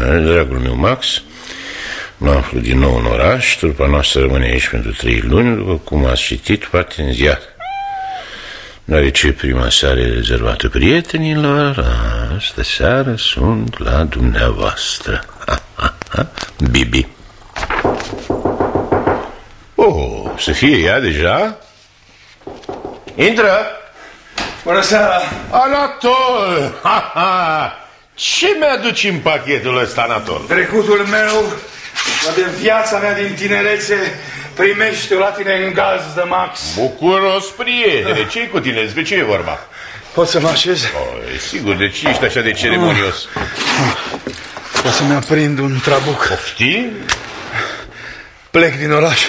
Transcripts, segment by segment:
Dragul meu Max, mă aflu din nou în oraș. Trupa noastră rămâne aici pentru 3 luni, după cum ați citit poate în ziar. Deoarece prima seară e rezervată prietenilor, astă seară sunt la dumneavoastră. Bibi. Oh, să fie ea deja? Intră! Bună seara! Anatol! Ce mi-aduci în pachetul ăsta, Anatol? Trecutul meu, de viața mea din tinerețe, primește-o la tine în gazdă, Max. Bucuros, prietene, ce-i cu tine? Despre ce e vorba? Pot să mă așez? Oh, e sigur, de ce ești așa de ceremonios? Pot să-mi aprind un trabuc. Poftim? Plec din oraș.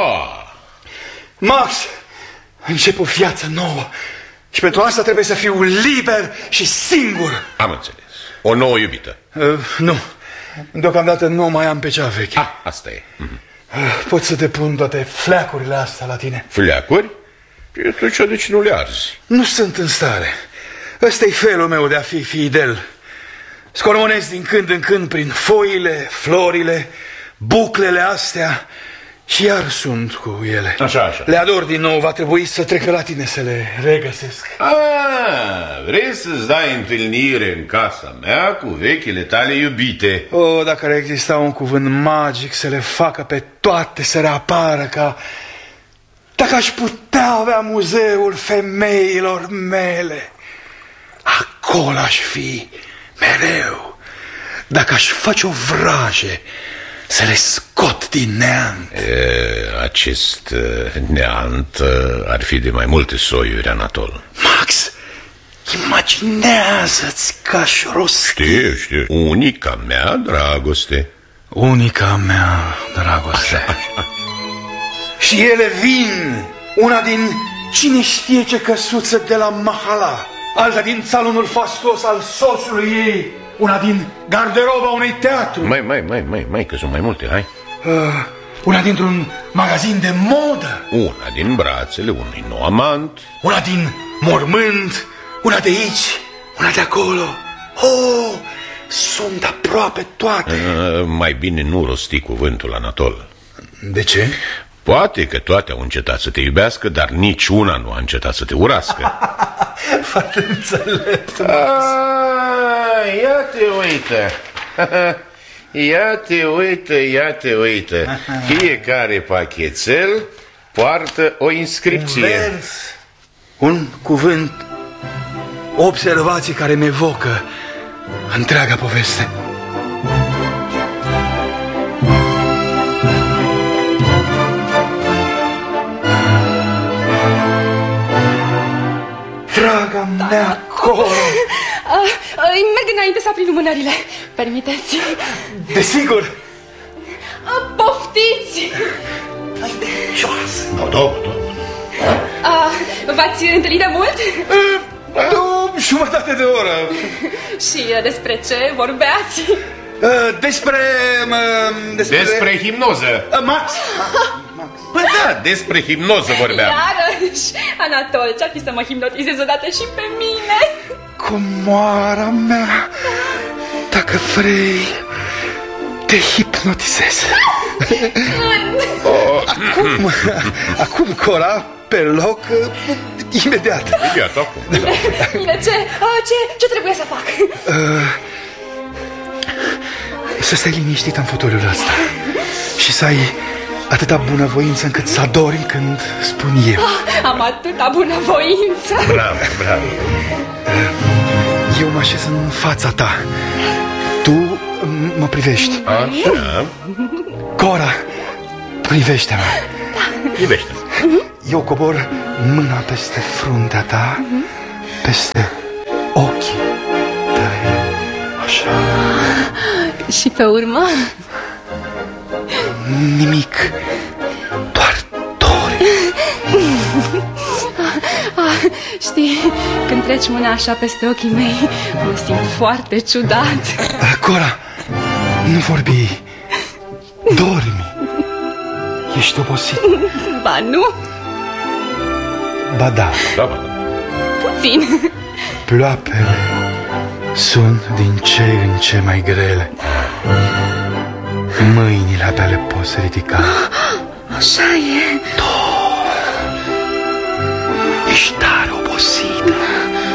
Max, încep o viață nouă. Și pentru asta trebuie să fiu liber și singur. Am înțeles. O nouă iubită. Nu. Deocamdată nu mai am pe cea veche. Asta e. Pot să te pun toate fleacurile astea la tine. Fleacuri? Și atunci de ce nu le arzi? Nu sunt în stare. Ăsta-i felul meu de a fi fidel. Scormonesc din când în când prin foile, florile, buclele astea și iar sunt cu ele. Așa. Le ador din nou, va trebui să trec la tine să le regăsesc. Vrei să-ți dai întâlnire în casa mea cu vechile tale iubite? Dacă ar exista un cuvânt magic să le facă pe toate să reapară ca... Dacă aș putea avea muzeul femeilor mele, acolo aș fi mereu. Dacă aș face o vraje să le scot din neant. Acest neant ar fi de mai multe soiuri, Anatol. Max, imaginează-ți că aș rosti. Știu, unica mea dragoste. Unica mea dragoste. Așa. Și ele vin, una din cine știe ce căsuță de la Mahala, alta din salonul fastos al soțului ei, una din garderoba unui teatru. Mai, că sunt mai multe, hai. Una dintr-un magazin de modă. Una din brațele unui nou amant. Una din mormânt, una de aici, una de acolo. Sunt aproape toate. Mai bine nu rosti cuvântul, Anatol. De ce? Poate că toate au încetat să te iubească, dar niciuna nu a încetat să te urască. Foarte înțelept. Ia te uită. Fiecare pachetel poartă o inscripție. Un vers, un cuvânt, o observație care mi-evocă întreaga poveste. Draga mea, Cora! Merg înainte să aprind lumânările. Permiteți? Desigur! Poftiți! Hai de jos! V-ați întâlnit de mult? Jumătate de oră. Și despre ce vorbeați? Despre hipnoză. Max. Păi da, despre hipnoză vorbeam. Iarăși, Anatol, ce-ar fi să mă hipnotizez odată și pe mine? Comoara mea, dacă vrei, te hipnotizez. Acum, Cora, pe loc, imediat. Imediat, acum. Bine, ce trebuie să fac? Să stai liniștit în fotoliul ăsta și să ai atâta bunăvoință încât să adormi când spun eu. Am atâta bunăvoință. Bravo. Eu mă așez în fața ta. Tu mă privești. Așa. Cora, privește-mă. Privește-mă. Eu cobor mâna peste fruntea ta, peste ochii tăi. Așa. Și pe urmă? Nimic. Doar dori. Știi, când treci mâna așa peste ochii mei, mă simt foarte ciudat. Cora, nu vorbi. Dormi. Ești obosit. Ba nu. Ba da. Da. Puțin. Ploapele sunt din ce în ce mai grele. Mâinile abia le poți ridica. Așa e. Ești tare obosită.